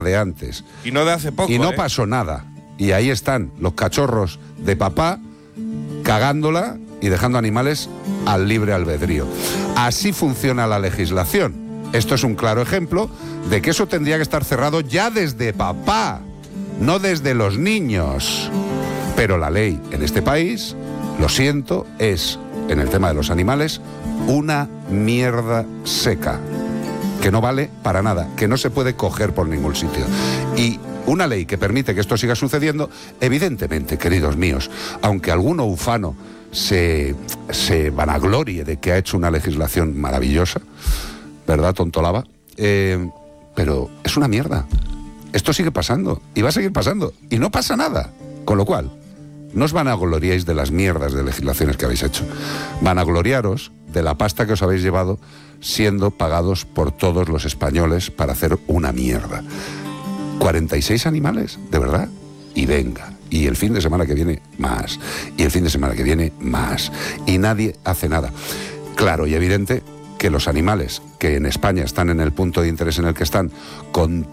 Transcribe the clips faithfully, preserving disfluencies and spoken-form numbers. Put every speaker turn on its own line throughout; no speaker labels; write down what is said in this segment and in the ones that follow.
de antes.
Y no de hace poco.
Y no
¿eh?
pasó nada. Y ahí están los cachorros de papá cagándola y dejando animales al libre albedrío. Así funciona la legislación. Esto es un claro ejemplo de que eso tendría que estar cerrado ya desde papá, no desde los niños. Pero la ley en este país, lo siento, es, en el tema de los animales, una mierda seca, que no vale para nada, que no se puede coger por ningún sitio. Y una ley que permite que esto siga sucediendo, evidentemente, queridos míos, aunque alguno ufano se, se vanaglorie de que ha hecho una legislación maravillosa, ¿verdad, tontolaba? Eh, pero es una mierda. Esto sigue pasando y va a seguir pasando y no pasa nada. Con lo cual, no os vanagloriéis de las mierdas de legislaciones que habéis hecho. Vanagloriaros de la pasta que os habéis llevado siendo pagados por todos los españoles para hacer una mierda. cuarenta y seis animales, de verdad. Y venga. Y el fin de semana que viene, más. Y el fin de semana que viene, más. Y nadie hace nada. Claro y evidente que los animales que en España están en el punto de interés en el que están, con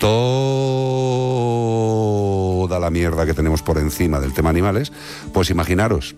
toda la mierda que tenemos por encima del tema animales, pues imaginaros,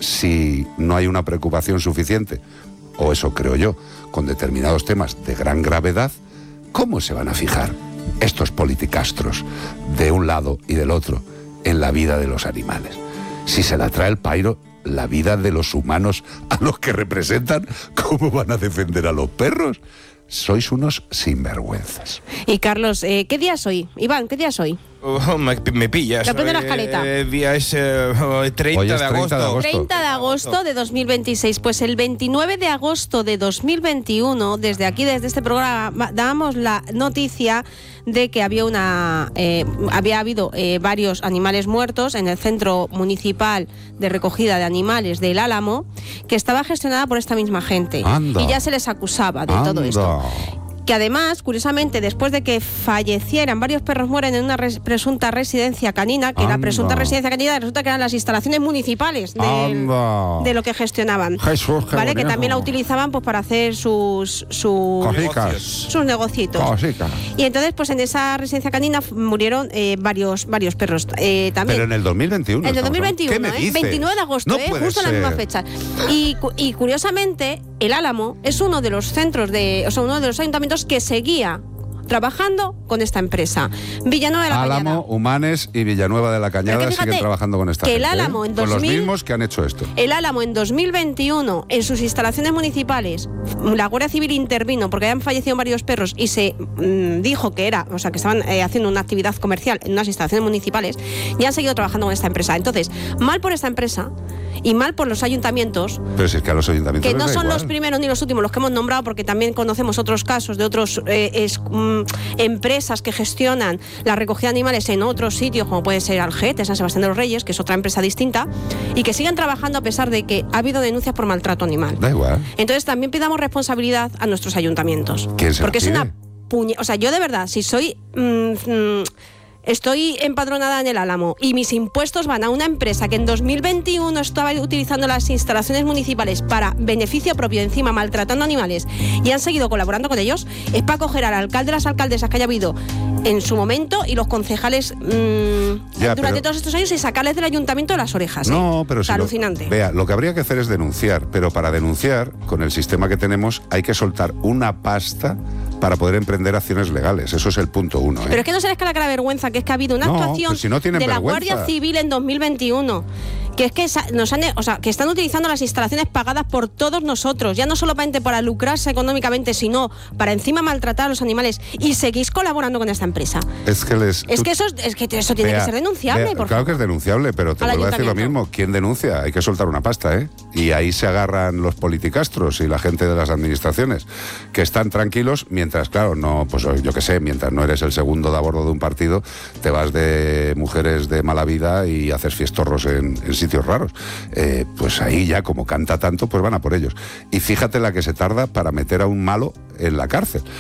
si no hay una preocupación suficiente, o eso creo yo, con determinados temas de gran gravedad, ¿cómo se van a fijar estos politicastros de un lado y del otro en la vida de los animales? Si se la trae el pairo la vida de los humanos a los que representan, ¿cómo van a defender a los perros? Sois unos sinvergüenzas.
Y Carlos, eh, ¿qué día es hoy? Iván, ¿qué día es hoy?
Oh, me, me pillas.
Depende de la escaleta.
El día es eh, treinta,
Hoy es
de
treinta de agosto.
treinta de agosto de dos mil veintiséis. Pues el veintinueve de agosto de dos mil veintiuno, desde aquí, desde este programa, dábamos la noticia de que había una eh, había habido eh, varios animales muertos en el Centro Municipal de Recogida de Animales del Álamo, que estaba gestionada por esta misma gente.
Anda.
Y ya se les acusaba de
Anda.
todo esto. Que además, curiosamente, después de que fallecieran, varios perros mueren en una res, presunta residencia canina, que
Anda.
la presunta residencia canina resulta que eran las instalaciones municipales del, de lo que gestionaban.
Jesús, qué
¿Vale? Que
bonito.
también la utilizaban pues para hacer sus sus,
Cosicas.
sus negocitos.
Cosicas.
Y entonces, pues en esa residencia canina murieron eh, varios varios perros eh, también.
Pero en el dos mil veintiuno.
En el dos mil
estamos
veintiuno,
hablando. ¿Qué me
¿eh?
dices?
veintinueve de agosto,
No
¿eh?
puede
Justo en la misma
ser.
fecha. Y, cu- y curiosamente, el Álamo es uno de los centros de, o sea, uno de los ayuntamientos que seguía trabajando con esta empresa. Villanueva de la
Álamo,
Cañada.
Humanes y Villanueva de la Cañada
Pero que fíjate
siguen trabajando con esta
que el
gente,
Álamo
¿eh?
en
Con los
dos mil
mismos que han hecho esto.
El Álamo en dos mil veintiuno, en sus instalaciones municipales, la Guardia Civil intervino porque habían fallecido varios perros y se mmm, dijo que era, o sea, que estaban eh, haciendo una actividad comercial en unas instalaciones municipales y han seguido trabajando con esta empresa. Entonces, mal por esta empresa y mal por los ayuntamientos,
Pero si es que a los ayuntamientos
que
les
no
da
son
igual.
los primeros ni los últimos los que hemos nombrado, porque también conocemos otros casos de otras eh, mm, empresas que gestionan la recogida de animales en otros sitios, como puede ser Algete, San Sebastián de los Reyes, que es otra empresa distinta, y que siguen trabajando a pesar de que ha habido denuncias por maltrato animal.
Da igual.
Entonces también pidamos responsabilidad a nuestros ayuntamientos.
¿Quién se la
Porque es
pide?
una puñe... O sea, yo de verdad, si soy... mm, mm, estoy empadronada en el Álamo y mis impuestos van a una empresa que en dos mil veintiuno estaba utilizando las instalaciones municipales para beneficio propio, encima maltratando animales, y han seguido colaborando con ellos, es para coger al alcalde, las alcaldesas que haya habido en su momento y los concejales mmm,
Ya,
durante
pero-
todos estos años y sacarles del ayuntamiento las orejas. ¿eh?
No, pero
O sea,
si lo-
alucinante.
Vea, lo que habría que hacer es denunciar, pero para denunciar, con el sistema que tenemos, hay que soltar una pasta para poder emprender acciones legales. Eso es el punto uno. ¿eh?
Pero es que no se les cae la cara de vergüenza, que es que ha habido una
No,
actuación
pues si no tienen
de la
vergüenza.
Guardia Civil en dos mil veintiuno, que es que sa- nos han, o sea, que están utilizando las instalaciones pagadas por todos nosotros, ya no solamente para lucrarse económicamente, sino para encima maltratar a los animales, y seguís colaborando con esta empresa.
Es que les...
Es
tú-
que eso, es que eso tiene
Vea,
que ser denunciable,
vea,
por
claro
favor.
que es denunciable, pero te
Al
vuelvo a decir lo
ayuntamiento.
mismo. ¿Quién denuncia? Hay que soltar una pasta, ¿eh? Y ahí se agarran los politicastros y la gente de las administraciones, que están tranquilos mientras, claro, no, pues yo qué sé, mientras no eres el segundo de a bordo de un partido, te vas de mujeres de mala vida y haces fiestorros en, en sitios raros. Eh, pues ahí ya, como canta tanto, pues van a por ellos. Y fíjate la que se tarda para meter a un malo en la cárcel.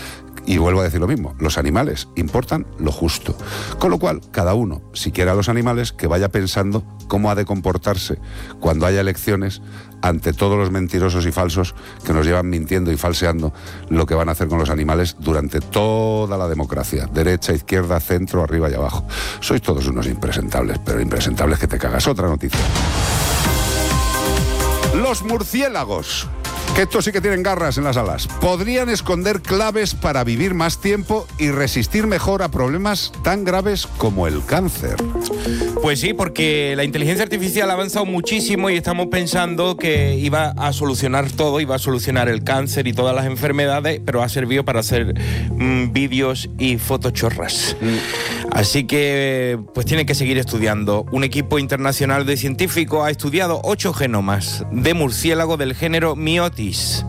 Y vuelvo a decir lo mismo, los animales importan lo justo. Con lo cual, cada uno, si quiere a los animales, que vaya pensando cómo ha de comportarse cuando haya elecciones ante todos los mentirosos y falsos que nos llevan mintiendo y falseando lo que van a hacer con los animales durante toda la democracia. Derecha, izquierda, centro, arriba y abajo. Sois todos unos impresentables, pero impresentables que te cagas. Otra noticia. Los murciélagos, que estos sí que tienen garras en las alas, podrían esconder claves para vivir más tiempo y resistir mejor a problemas tan graves como el cáncer.
Pues sí, porque la inteligencia artificial ha avanzado muchísimo y estamos pensando que iba a solucionar todo, iba a solucionar el cáncer y todas las enfermedades, pero ha servido para hacer mmm, vídeos y fotochorras. Mm. Así que pues tienen que seguir estudiando. Un equipo internacional de científicos ha estudiado ocho genomas de murciélago del género Myotis.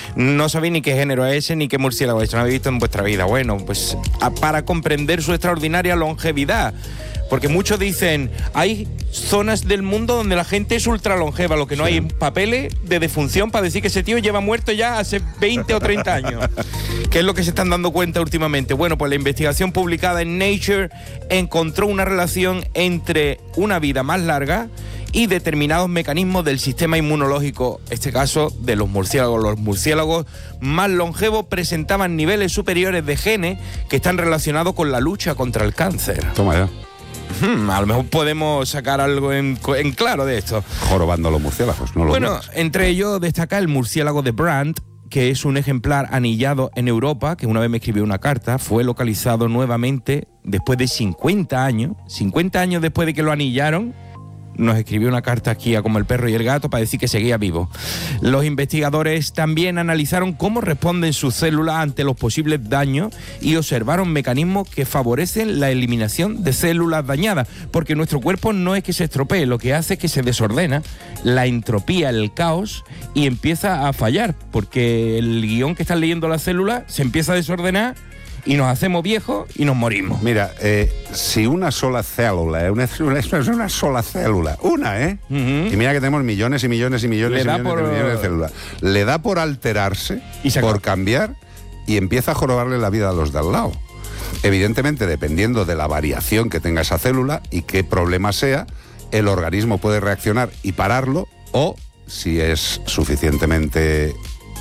No sabéis ni qué género es ese ni qué murciélago es, no habéis visto en vuestra vida. Bueno, pues a, para comprender su extraordinaria longevidad. Porque muchos dicen, hay zonas del mundo donde la gente es ultra longeva, lo que no sí. hay papeles de defunción para decir que ese tío lleva muerto ya hace veinte o treinta años. ¿Qué es lo que se están dando cuenta últimamente? Bueno, pues la investigación publicada en Nature encontró una relación entre una vida más larga y determinados mecanismos del sistema inmunológico, en este caso de los murciélagos. Los murciélagos más longevos presentaban niveles superiores de genes que están relacionados con la lucha contra el cáncer.
Toma ya.
Hmm, a lo mejor podemos sacar algo en, en claro de esto.
Jorobando los murciélagos, no los
Bueno,
menos.
Entre ellos destaca el murciélago de Brandt, que es un ejemplar anillado en Europa, que una vez me escribió una carta, fue localizado nuevamente después de cincuenta años, cincuenta años después de que lo anillaron. Nos escribió una carta aquí a Como el perro y el gato para decir que seguía vivo. Los investigadores también analizaron cómo responden sus células ante los posibles daños y observaron mecanismos que favorecen la eliminación de células dañadas, porque nuestro cuerpo no es que se estropee, lo que hace es que se desordena, la entropía, el caos, y empieza a fallar, porque el guión que están leyendo las células se empieza a desordenar y nos hacemos viejos y nos morimos.
Mira, eh, si una sola célula, eh, una, una, una sola célula, una, ¿eh? Uh-huh. Y mira que tenemos millones y millones y millones, y millones, por... y millones de células. Le da por alterarse, por cambiar, y empieza a jorobarle la vida a los de al lado. Evidentemente, dependiendo de la variación que tenga esa célula y qué problema sea, el organismo puede reaccionar y pararlo, o, si es suficientemente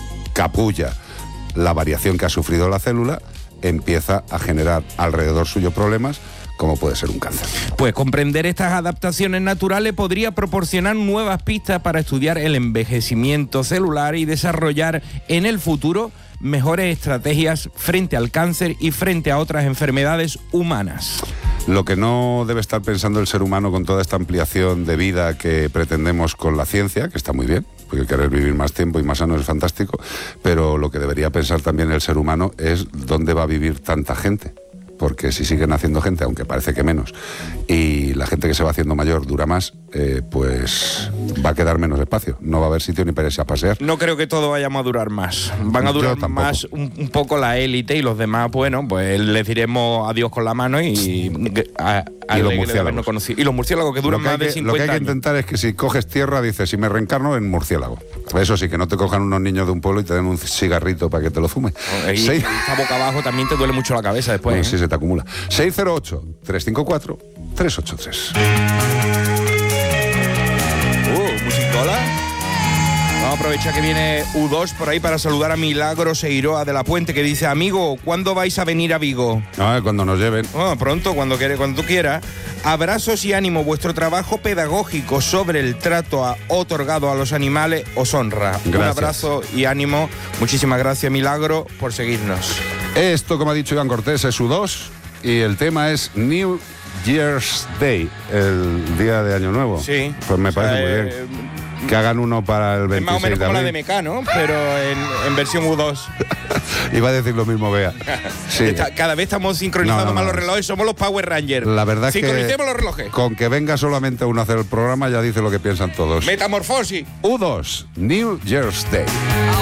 capulla la variación que ha sufrido la célula, empieza a generar alrededor suyo problemas, como puede ser un cáncer.
Pues comprender estas adaptaciones naturales podría proporcionar nuevas pistas para estudiar el envejecimiento celular y desarrollar en el futuro mejores estrategias frente al cáncer y frente a otras enfermedades humanas.
Lo que no debe estar pensando el ser humano con toda esta ampliación de vida que pretendemos con la ciencia, que está muy bien, porque querer vivir más tiempo y más sano es fantástico, pero lo que debería pensar también el ser humano es dónde va a vivir tanta gente. Porque si siguen haciendo gente, aunque parece que menos, y la gente que se va haciendo mayor dura más, eh, pues va a quedar menos espacio. No va a haber sitio ni para irse a pasear.
No creo que todos vayamos a durar más. Van a durar más un, un poco la élite, y los demás, bueno, pues les diremos adiós con la mano y... A, a
y los murciélagos.
No y los murciélagos que duran
que
más
que,
de cincuenta años.
Lo que hay que intentar es que si coges tierra, dices, si me reencarno en murciélago. Eso sí, que no te cojan unos niños de un pueblo y te den un cigarrito para que te lo fumes.
No, y
Seis...
esta boca abajo también te duele mucho la cabeza después.
Bueno,
¿eh?
Sí, se te acumula. seis cero ocho, tres cinco cuatro, tres ocho tres.
Uh, musicola. Vamos a aprovechar que viene U dos por ahí para saludar a Milagros Eiroa de la Puente, que dice: amigo, ¿cuándo vais a venir a Vigo?
No, cuando nos lleven.
Oh, pronto, cuando, quiere, cuando tú quieras. Abrazos y ánimo. Vuestro trabajo pedagógico sobre el trato a, otorgado a los animales os honra.
Gracias.
Un abrazo y ánimo. Muchísimas gracias, Milagro, por seguirnos.
Esto, como ha dicho Iván Cortés, es U dos y el tema es New Year's Day, el día de Año Nuevo.
Sí.
Pues me parece
eh,
muy bien. Que hagan uno para el veintiséis
es más o menos
de
como
abril.
la de Mecano, pero en, en versión U dos.
Iba a decir lo mismo, Bea. Sí.
Está, cada vez estamos sincronizando
no, no,
más
no.
los relojes, somos los Power Rangers.
La verdad es que
sincronicemos los relojes.
Con que venga solamente uno a hacer el programa ya dice lo que piensan todos.
Metamorfosis.
U dos, New Year's Day.